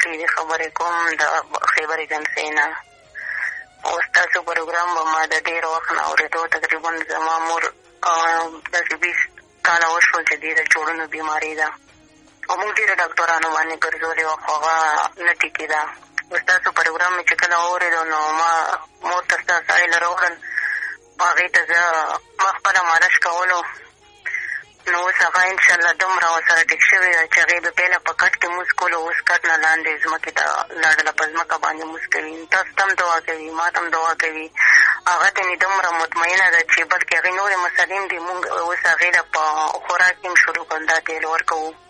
خیري خبرې کوم د خیبر ایجنسۍ نه. او ستاسو پروګرام به ما د ډېر وخت نه اورېدو. تقریبا زما مور داسې 20 کاله وشول چې دې د جوړونو بیماري ده او موږ ډېرو ډاکټرانو باندې ګرځولې وه خو هغه نه ټیکېده. ستاسو پروګرام مې چې کله واورېدو نو ما مور ته ستا سړی له راوړل، هغې ته زه ما خپله مالش کولو. نو اوس هغه انشاءالله دومره ورسره ټیک شوې ده چې هغې به پهله په کټ کې مونځ کولو، اوس کټ نه لاندې ځمکې ته لاړله، په ځمکه باندې مونځ کوي. تاسو ته هم دعا کوي، ما ته هم دعا کوي. هغه ته مې دومره مطمئنه ده چې بلکې هغې نورې مسلې هم دي، مونږ اوس هغې له په خوراک کې هم شروع کړل دا تیل ورکوو.